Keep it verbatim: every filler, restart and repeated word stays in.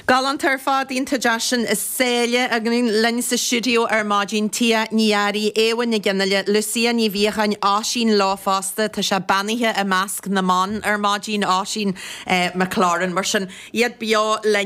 Galant ar fád ínta deasin is céile a gnin lenne sa studio ar mágin tia níari éwan na gynnaile Lucia ní bhíchain ásín láfásta tá se banithe a measc na man ar mágin ásín eh, McLaren mar sin iad bio